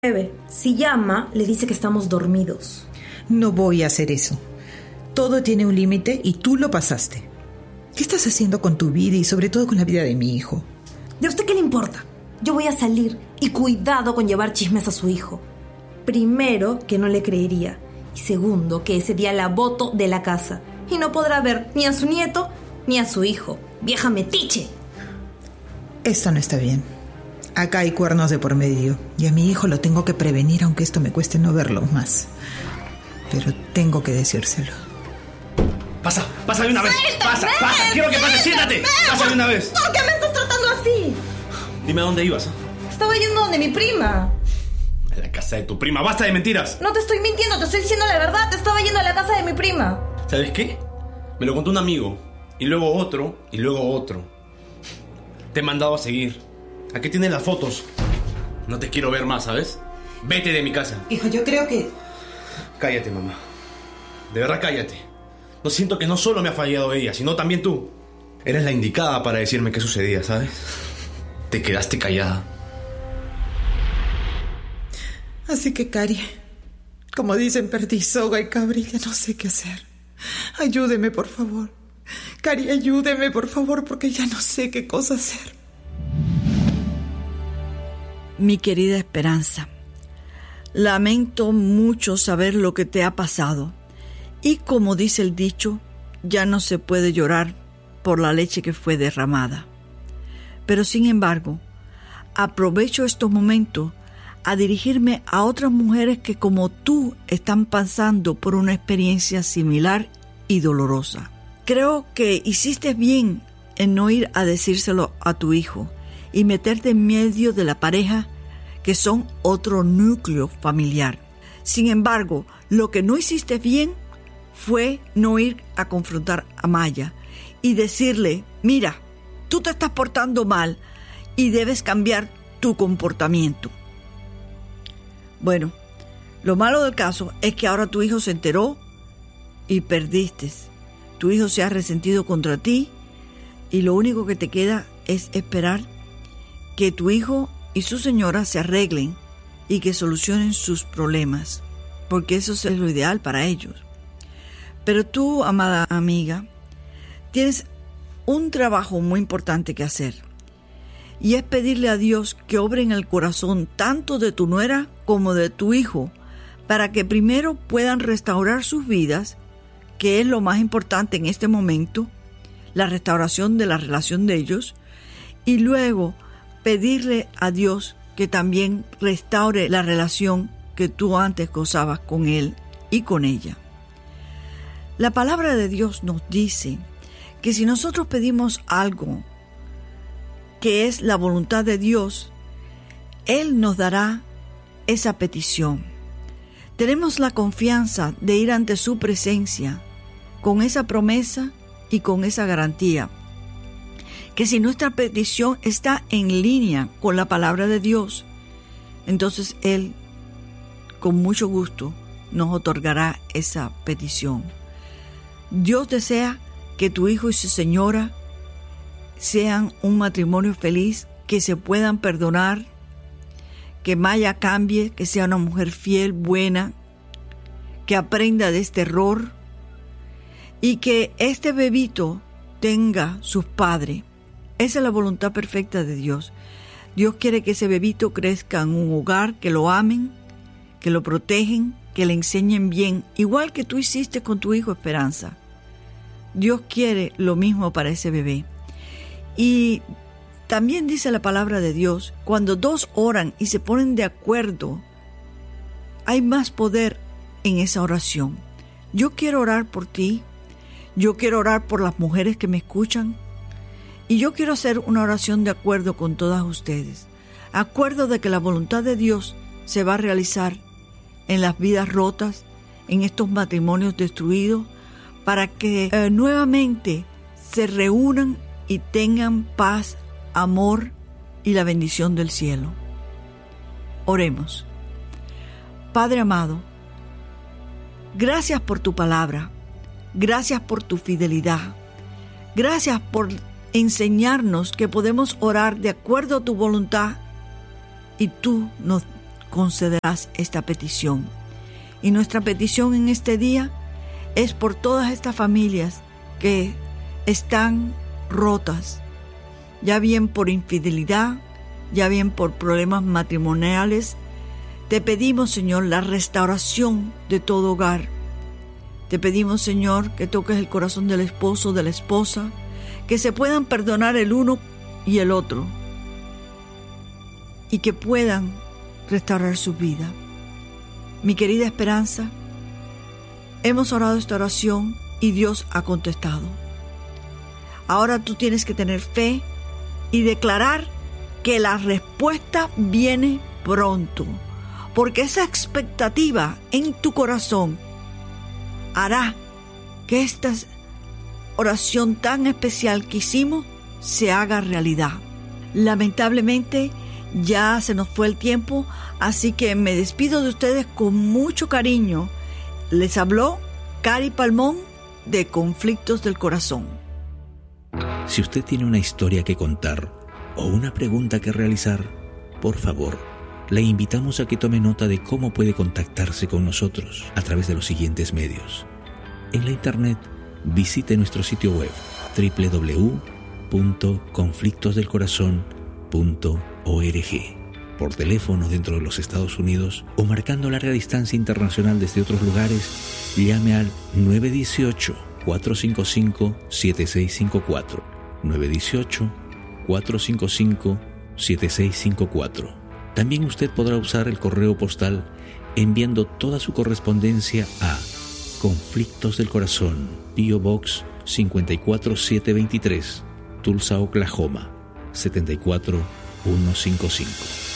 Bebe, si llama, le dice que estamos dormidos. No voy a hacer eso. Todo tiene un límite y tú lo pasaste. ¿Qué estás haciendo con tu vida y sobre todo con la vida de mi hijo? ¿De usted qué le importa? Yo voy a salir y cuidado con llevar chismes a su hijo. Primero, que no le creería. Y segundo, que ese día la boto de la casa. Y no podrá ver ni a su nieto ni a su hijo. ¡Vieja metiche! Esto no está bien. Acá hay cuernos de por medio y a mi hijo lo tengo que prevenir aunque esto me cueste no verlo más. Pero tengo que decírselo. Pasa de una vez. Pasa. Quiero que pase, siéntate. Pasa de una vez. ¿Por qué me estás tratando así? Dime a dónde ibas. Estaba yendo donde mi prima. A la casa de tu prima. Basta de mentiras. No te estoy mintiendo, te estoy diciendo la verdad. Te estaba yendo a la casa de mi prima. ¿Sabes qué? Me lo contó un amigo. Y luego otro. Y luego otro. Te he mandado a seguir. Aquí tienes las fotos. No te quiero ver más, ¿sabes? Vete de mi casa. Hijo, yo creo que... Cállate, mamá. De verdad, cállate. No siento que no solo me ha fallado ella, sino también tú. Eres la indicada para decirme qué sucedía, ¿sabes? Te quedaste callada. Así que, Cari, como dicen, perdí soga y cabrilla, no sé qué hacer. Ayúdeme, por favor. Cari, ayúdeme, por favor, porque ya no sé qué cosa hacer. Mi querida Esperanza, lamento mucho saber lo que te ha pasado. Y como dice el dicho, ya no se puede llorar por la leche que fue derramada. Pero sin embargo, aprovecho estos momentos a dirigirme a otras mujeres que como tú están pasando por una experiencia similar y dolorosa. Creo que hiciste bien en no ir a decírselo a tu hijo y meterte en medio de la pareja que son otro núcleo familiar. Sin embargo, lo que no hiciste bien fue no ir a confrontar a Maya y decirle, mira, tú te estás portando mal y debes cambiar tu comportamiento. Bueno, lo malo del caso es que ahora tu hijo se enteró y perdiste. Tu hijo se ha resentido contra ti y lo único que te queda es esperar que tu hijo y su señora se arreglen y que solucionen sus problemas, porque eso es lo ideal para ellos. Pero tú, amada amiga, tienes un trabajo muy importante que hacer, y es pedirle a Dios que obre en el corazón tanto de tu nuera como de tu hijo, para que primero puedan restaurar sus vidas, que es lo más importante en este momento, la restauración de la relación de ellos, y luego pedirle a Dios que también restaure la relación que tú antes gozabas con él y con ella. La palabra de Dios nos dice que si nosotros pedimos algo que es la voluntad de Dios, Él nos dará esa petición. Tenemos la confianza de ir ante su presencia con esa promesa y con esa garantía, que si nuestra petición está en línea con la palabra de Dios, entonces Él, con mucho gusto, nos otorgará esa petición. Dios desea que tu hijo y su señora sean un matrimonio feliz, que se puedan perdonar, que Maya cambie, que sea una mujer fiel, buena, que aprenda de este error y que este bebito tenga sus padres. Esa es la voluntad perfecta de Dios. Dios quiere que ese bebito crezca en un hogar, que lo amen, que lo protegen, que le enseñen bien, igual que tú hiciste con tu hijo Esperanza. Dios quiere lo mismo para ese bebé. Y también dice la palabra de Dios, cuando dos oran y se ponen de acuerdo, hay más poder en esa oración. Yo quiero orar por ti, yo quiero orar por las mujeres que me escuchan, y yo quiero hacer una oración de acuerdo con todas ustedes. Acuerdo de que la voluntad de Dios se va a realizar en las vidas rotas, en estos matrimonios destruidos, para que nuevamente se reúnan y tengan paz, amor y la bendición del cielo. Oremos. Padre amado, gracias por tu palabra, gracias por tu fidelidad, gracias por enseñarnos que podemos orar de acuerdo a tu voluntad y tú nos concederás esta petición. Y nuestra petición en este día es por todas estas familias que están rotas, ya bien por infidelidad, ya bien por problemas matrimoniales. Te pedimos, Señor, la restauración de todo hogar. Te pedimos, Señor, que toques el corazón del esposo, de la esposa, que se puedan perdonar el uno y el otro y que puedan restaurar su vida. Mi querida Esperanza, hemos orado esta oración y Dios ha contestado. Ahora tú tienes que tener fe y declarar que la respuesta viene pronto, porque esa expectativa en tu corazón hará que esta oración tan especial que hicimos se haga realidad. Lamentablemente ya se nos fue el tiempo, así que me despido de ustedes con mucho cariño. Les habló Cari Palmón de Conflictos del Corazón. Si usted tiene una historia que contar o una pregunta que realizar, por favor, le invitamos a que tome nota de cómo puede contactarse con nosotros a través de los siguientes medios. En la internet, visite nuestro sitio web www.conflictosdelcorazon.org, por teléfono dentro de los Estados Unidos o marcando larga distancia internacional desde otros lugares, llame al 918-455-7654, 918-455-7654. También usted podrá usar el correo postal enviando toda su correspondencia a Conflictos del Corazón, P.O. Box 54723, Tulsa, Oklahoma 74155.